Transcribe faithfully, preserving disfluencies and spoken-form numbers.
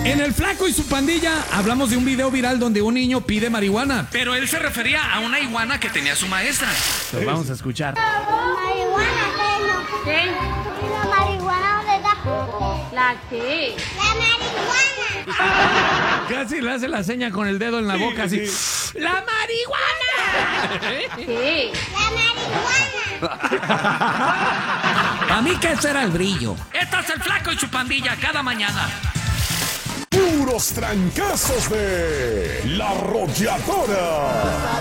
En El Flaco y su pandilla hablamos de un video viral donde un niño pide marihuana, pero él se refería a una iguana que tenía su maestra. Lo vamos a escuchar. ¿Marihuana qué no? ¿Qué? ¿Y la marihuana dónde está? ¿La qué? ¡La marihuana! Casi le hace la seña con el dedo en la boca, así. ¡La marihuana! ¿Qué? ¡La marihuana! A mí que ese era el brillo. Este es El Flaco y su pandilla cada mañana. Puros trancazos de La Arrolladora.